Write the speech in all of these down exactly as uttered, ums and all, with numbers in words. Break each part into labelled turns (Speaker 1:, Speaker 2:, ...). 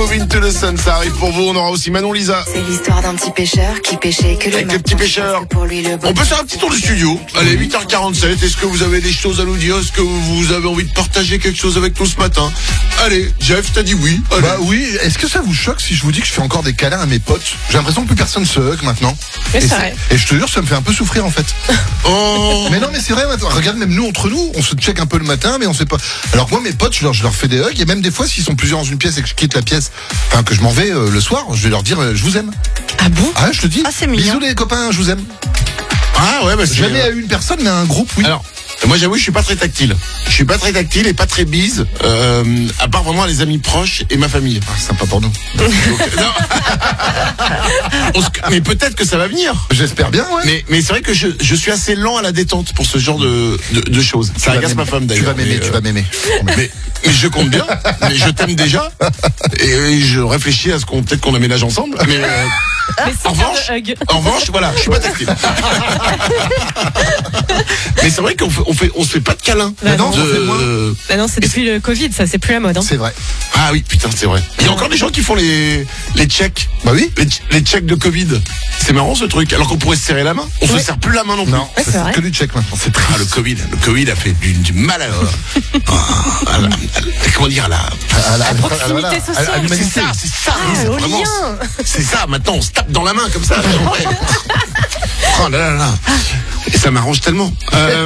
Speaker 1: Moving to the Sun, ça arrive pour vous. On aura aussi Manon Lisa.
Speaker 2: C'est l'histoire d'un petit pêcheur qui pêchait que le
Speaker 1: Avec
Speaker 2: matin.
Speaker 1: les petits pêcheurs.
Speaker 2: Pour lui, le
Speaker 1: On peut faire un petit tour du studio. Allez, huit heures quarante-sept. Est-ce que vous avez des choses à nous dire? Est-ce que vous avez envie de partager quelque chose avec nous ce matin? Allez, Jeff, t'as dit oui. Allez.
Speaker 3: Bah oui, est-ce que ça vous choque si je vous dis que je fais encore des câlins à mes potes? J'ai l'impression que plus personne se hug maintenant.
Speaker 4: Mais
Speaker 3: et,
Speaker 4: c'est vrai.
Speaker 3: et je te jure, ça me fait un peu souffrir en fait.
Speaker 1: Oh.
Speaker 3: Mais non, mais c'est vrai, maintenant, regarde, même nous entre nous, on se check un peu le matin, mais on sait pas. Alors que moi, mes potes, je leur, je leur fais des hugs, et même des fois, s'ils sont plusieurs dans une pièce et que je quitte la pièce, enfin que je m'en vais euh, le soir, je vais leur dire euh, je vous aime.
Speaker 4: Ah bon?
Speaker 3: Ah, je te dis.
Speaker 5: Ah, c'est mignon.
Speaker 3: Bisous les copains, je vous aime.
Speaker 1: Ah ouais, bah c'est...
Speaker 3: Jamais à une personne, mais à un groupe, oui.
Speaker 1: Alors, moi j'avoue, je suis pas très tactile. Je suis pas très tactile et pas très bise, euh, à part vraiment les amis proches et ma famille.
Speaker 3: Ah, sympa pour nous.
Speaker 1: Donc, euh, non. On se- Mais peut-être que ça va venir.
Speaker 3: J'espère bien, ouais.
Speaker 1: Mais, mais c'est vrai que je, je suis assez lent à la détente pour ce genre de, de, de choses.
Speaker 3: Tu
Speaker 1: Ça
Speaker 3: vas
Speaker 1: agace ma
Speaker 3: m'aimer.
Speaker 1: femme d'ailleurs.
Speaker 3: Tu vas m'aimer,
Speaker 1: mais,
Speaker 3: tu
Speaker 1: euh,
Speaker 3: vas m'aimer.
Speaker 1: Mais, mais je compte bien, mais je t'aime déjà. Et, et je réfléchis à ce qu'on peut-être qu'on aménage ensemble. Mais, euh,
Speaker 4: Mais sans
Speaker 1: en
Speaker 4: faire
Speaker 1: revanche,
Speaker 4: de hug.
Speaker 1: en revanche, voilà, je suis pas tactile. Mais c'est vrai qu'on fait, on fait, on se fait pas de câlins.
Speaker 4: Bah non,
Speaker 1: De-
Speaker 3: on fait moins.
Speaker 4: Bah non, c'est depuis le Covid, ça, c'est plus la mode. Hein.
Speaker 3: C'est vrai.
Speaker 1: Ah oui, putain, c'est vrai. Il y a encore des gens qui font les, les checks.
Speaker 3: Bah oui.
Speaker 1: Les, les checks de Covid. C'est marrant ce truc. Alors qu'on pourrait se serrer la main. On
Speaker 4: Ouais.
Speaker 1: se serre plus la main non plus.
Speaker 3: Non,
Speaker 4: Ouais,
Speaker 3: ça,
Speaker 4: c'est vrai.
Speaker 3: c'est que du check maintenant. C'est triste.
Speaker 1: Ah, le Covid. Le Covid a fait du, du mal à, à, à la- à- comment dire, à la,
Speaker 3: À la- à la-
Speaker 4: proximité
Speaker 3: voilà, à- à
Speaker 4: sociale.
Speaker 1: c'est
Speaker 3: l'humanité.
Speaker 1: ça, c'est ça.
Speaker 4: Ah,
Speaker 1: c'est
Speaker 4: au
Speaker 1: vraiment-
Speaker 4: lien.
Speaker 1: C'est ça. Maintenant, on se tape dans la main comme ça. Ouais. Oh là là là. Et ça m'arrange tellement. Euh...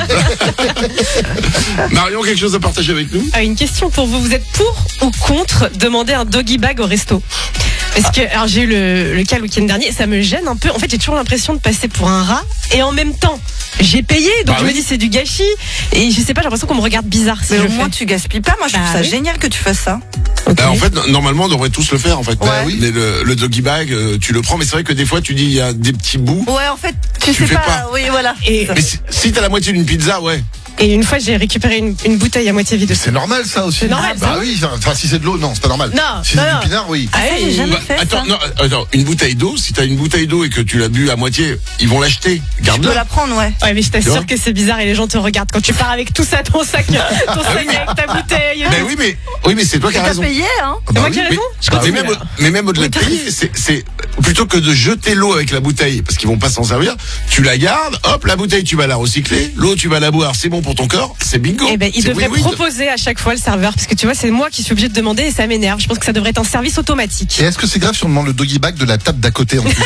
Speaker 1: Marion, quelque chose à partager avec nous?
Speaker 4: Ah, une question pour vous. Vous êtes pour ou contre demander un doggy bag au resto? Parce que, alors j'ai eu le, le cas le week-end dernier, ça me gêne un peu. En fait, j'ai toujours l'impression de passer pour un rat et en même temps, j'ai payé, donc
Speaker 1: Bah
Speaker 4: je
Speaker 1: oui.
Speaker 4: me dis c'est du gâchis. Et je sais pas, j'ai l'impression qu'on me regarde bizarre si
Speaker 5: Mais
Speaker 4: je
Speaker 5: au moins
Speaker 4: fais.
Speaker 5: tu gaspilles pas. Moi je trouve
Speaker 4: Bah
Speaker 5: ça
Speaker 4: oui.
Speaker 5: génial que tu fasses ça.
Speaker 4: Ok.
Speaker 1: Bah, en fait, no- normalement, on devrait tous le faire, en fait.
Speaker 5: Ouais.
Speaker 1: oui. Mais le, le doggy bag, euh, tu le prends, mais c'est vrai que des fois, tu dis, il y a des petits bouts.
Speaker 5: Ouais, en fait, tu,
Speaker 1: Tu
Speaker 5: sais
Speaker 1: fais
Speaker 5: pas.
Speaker 1: pas.
Speaker 5: Oui, voilà.
Speaker 4: Et-
Speaker 1: Mais si, si t'as la moitié d'une pizza, ouais.
Speaker 4: Et une fois, j'ai récupéré une, une bouteille à moitié vide.
Speaker 3: C'est normal ça aussi.
Speaker 4: C'est normal,
Speaker 3: Bah
Speaker 4: ça.
Speaker 3: oui, enfin si c'est de l'eau, non, c'est pas normal.
Speaker 4: Non,
Speaker 3: Si
Speaker 4: non,
Speaker 3: c'est
Speaker 4: non.
Speaker 3: du pinard, oui.
Speaker 4: Ah,
Speaker 5: ça, j'ai
Speaker 4: et-
Speaker 5: jamais
Speaker 1: Bah,
Speaker 5: fait
Speaker 1: attends,
Speaker 5: ça.
Speaker 1: non, attends, une bouteille d'eau, si t'as une bouteille d'eau et que tu l'as bu à moitié, ils vont l'acheter.
Speaker 5: Tu peux
Speaker 1: Garde-la.
Speaker 5: la prendre, ouais.
Speaker 4: Ouais, mais je
Speaker 1: Tu vois
Speaker 4: t'assure que c'est bizarre et les gens te regardent quand tu pars avec tout ça, ton sac, ton sac avec ta bouteille.
Speaker 1: Mais oui, mais, oui, mais c'est toi qui as
Speaker 5: T'as
Speaker 1: raison.
Speaker 5: payé, hein.
Speaker 3: Bah
Speaker 4: C'est moi
Speaker 3: oui.
Speaker 4: qui ai
Speaker 1: Mais,
Speaker 4: raison. Je
Speaker 1: mais
Speaker 4: continue,
Speaker 1: même,
Speaker 4: alors.
Speaker 1: mais même au-delà
Speaker 4: Oui,
Speaker 1: de
Speaker 4: t'as
Speaker 1: payer, c'est, c'est plutôt que de jeter l'eau avec la bouteille, parce qu'ils vont pas s'en servir, tu la gardes, hop, la bouteille, tu vas la recycler, l'eau, tu vas la boire, c'est bon pour ton corps, c'est bingo.
Speaker 4: Eh ben, il
Speaker 1: C'est
Speaker 4: devrait
Speaker 1: win-win.
Speaker 4: proposer à chaque fois le serveur, parce que tu vois, c'est moi qui suis obligée de demander et ça m'énerve. Je pense que ça devrait être un service automatique.
Speaker 3: Et est-ce que c'est grave si on demande le doggy bag de la table d'à côté en plus?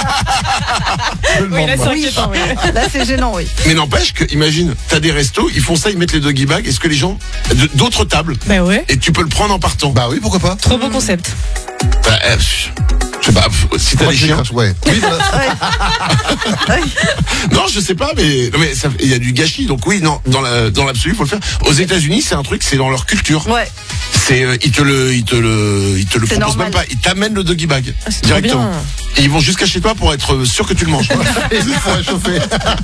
Speaker 3: Je le
Speaker 4: Oui, là,
Speaker 3: demande,
Speaker 4: c'est
Speaker 3: moi.
Speaker 4: inquiétant, oui.
Speaker 5: Là, c'est gênant, oui.
Speaker 1: Mais n'empêche que, imagine, t'as des restos, ils font ça, ils mettent les doggy bags, est-ce que les gens, de- d'autres tables,
Speaker 4: Bah ouais.
Speaker 1: et tu peux le prendre en partant?
Speaker 3: Bah oui, pourquoi pas?
Speaker 4: Trop beau concept.
Speaker 1: Bah, euh, pff, je sais pas, pff, si t'as
Speaker 3: Moi,
Speaker 1: des
Speaker 3: je
Speaker 1: chiens.
Speaker 3: décroche, ouais. Oui, voilà.
Speaker 5: Ouais.
Speaker 1: Non, je sais pas, mais, non, mais ça- il y a du gâchis, donc oui, non, dans la, dans l'absolu, faut le faire. Aux États-Unis, c'est un truc, c'est dans leur culture.
Speaker 5: Ouais.
Speaker 1: C'est, euh, ils te le, ils te le, ils te le
Speaker 5: C'est
Speaker 1: proposent
Speaker 5: normal.
Speaker 1: même pas. Ils t'amènent le doggy bag
Speaker 4: Ah, c'est trop
Speaker 1: directement.
Speaker 4: bien.
Speaker 1: Et ils vont jusqu'à chez toi pour être sûr que tu le manges.
Speaker 3: Et il faut réchauffer.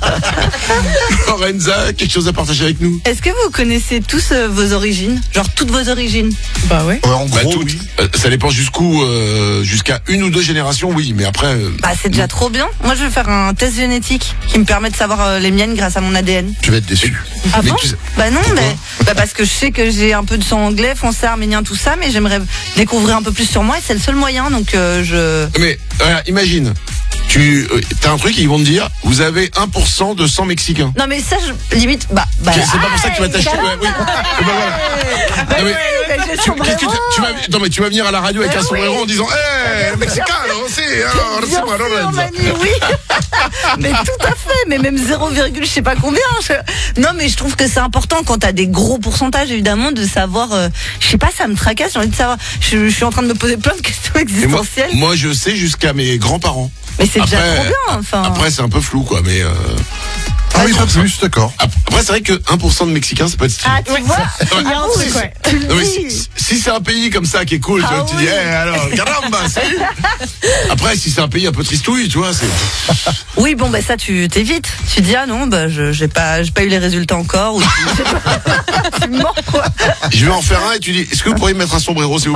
Speaker 1: Lorenza, quelque chose à partager avec nous?
Speaker 5: Est-ce que vous connaissez tous euh, vos origines? Genre toutes vos origines?
Speaker 4: Bah ouais.
Speaker 3: Ouais, en
Speaker 1: Bah,
Speaker 3: gros,
Speaker 1: toutes.
Speaker 3: oui.
Speaker 1: Euh, ça dépend jusqu'où, euh, jusqu'à une ou deux générations, oui, mais après. euh,
Speaker 5: Bah, c'est déjà trop bien. Moi, je vais faire un test génétique qui me permet de savoir euh, les miennes grâce à mon A D N.
Speaker 3: Tu vas être déçu.
Speaker 4: Ah
Speaker 1: mais
Speaker 4: bon
Speaker 1: tu sais-
Speaker 5: Bah non,
Speaker 1: Pourquoi
Speaker 5: mais bah parce que je sais que j'ai un peu de sang anglais, français, arménien, tout ça, mais j'aimerais découvrir un peu plus sur moi et c'est le seul moyen, donc euh, je...
Speaker 1: Mais euh, imagine, tu euh, t'as un truc, ils vont te dire, vous avez un pour cent de sang mexicain.
Speaker 5: Non mais ça, je, limite, bah... bah
Speaker 1: C'est c'est pas pour ça que tu vas t'acheter. ouais, oui. Eh ben voilà.
Speaker 5: bah
Speaker 1: Non, mais-
Speaker 5: oui, mais j'ai
Speaker 1: Tu,
Speaker 5: son
Speaker 1: qu'est-ce que tu,
Speaker 5: vraiment.
Speaker 1: tu vas, non mais tu vas venir à la radio avec
Speaker 5: Mais
Speaker 1: un
Speaker 5: oui.
Speaker 1: sombrero en disant, hé, le mexicain, c'est, alors,
Speaker 5: Bien
Speaker 1: c'est moi,
Speaker 5: sûr,
Speaker 1: Lorenza.
Speaker 5: Manu, oui. Mais tout à fait, mais même zéro, je sais pas combien. je- Non, mais je trouve que c'est important quand t'as des gros pourcentages, évidemment, de savoir. euh, Je sais pas, ça me tracasse. J'ai envie de savoir. Je, je suis en train de me poser plein de questions
Speaker 1: Et moi,
Speaker 5: existentielles.
Speaker 1: moi, je sais jusqu'à mes grands-parents.
Speaker 5: Mais c'est déjà
Speaker 1: Après,
Speaker 5: trop bien. Enfin.
Speaker 1: Après, c'est un peu flou, quoi, mais. Euh...
Speaker 3: Ah oui, pas plus, d'accord.
Speaker 1: Après, c'est vrai que un pour cent de Mexicains, ça peut être stylé.
Speaker 5: Ah, tu vois.
Speaker 4: Il y a un
Speaker 5: Ah,
Speaker 4: truc,
Speaker 5: oui,
Speaker 4: ouais.
Speaker 5: Tu le
Speaker 1: Non, mais
Speaker 5: dis.
Speaker 1: si, si c'est un pays comme ça qui est cool, tu,
Speaker 5: Ah
Speaker 1: vois, tu
Speaker 5: oui.
Speaker 1: dis, eh, alors, caramba, salut. Après, si c'est un pays un peu tristouille, tu vois, c'est.
Speaker 5: Oui, bon, bah ça, tu t'évites. Tu dis ah non, bah je j'ai pas, j'ai pas eu les résultats encore. Ou tu, je sais pas. Tu mens quoi.
Speaker 1: Je vais en faire un et tu dis, est-ce que vous pourriez me mettre un sombrero, s'il vous plaît?